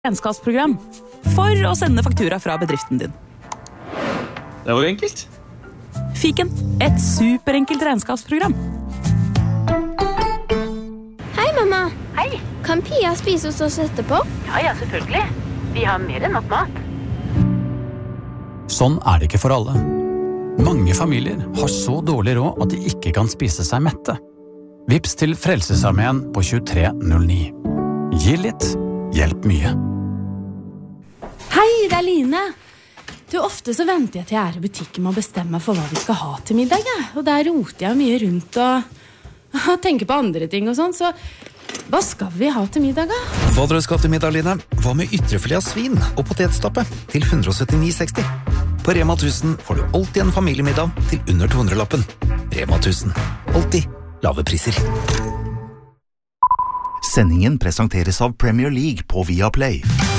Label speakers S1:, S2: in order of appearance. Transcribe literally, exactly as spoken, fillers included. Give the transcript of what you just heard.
S1: regnskapsprogram for å sende faktura fra bedriften din.
S2: Det var enkelt.
S1: Fiken, et superenkelt regnskapsprogram.
S3: Hei, mamma.
S4: Hei.
S3: Kan Pia spise hos oss etterpå?
S4: Ja, ja, selvfølgelig. Vi har mer enn nok mat.
S5: Sånn er det ikke for alle. Mange familier har så dårlig råd at de ikke kan spise seg mette. Vips til Frelsesarmeen på tjuetre null ni. Gi litt, hjelp mye.
S6: Hei, det er Line. Du, ofte så venter jeg til jeg er i butikken med å bestemme meg for hva vi skal ha til middag. Ja. Og der roter jeg mye rundt og, og tenker på andre ting og sånn. Så hva skal vi ha til middag da?
S7: Hva dere skal til middag, Line? Hva med ytrefilet av svin og potetstappe til ett hundre syttini seksti? På Rema tusen får du alltid en familiemiddag til under to hundre-lappen. Rema tusen. Alltid lave priser.
S8: Sendingen presenteres av Premier League på Viaplay.